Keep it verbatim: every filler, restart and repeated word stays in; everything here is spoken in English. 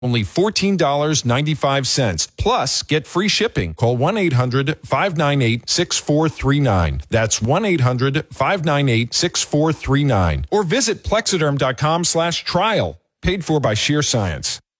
Only fourteen dollars and ninety-five cents. Plus, get free shipping. Call one eight hundred five nine eight six four three nine. That's one eight hundred five nine eight six four three nine. Or visit plexiderm dot com slash trial. Paid for by Sheer Science.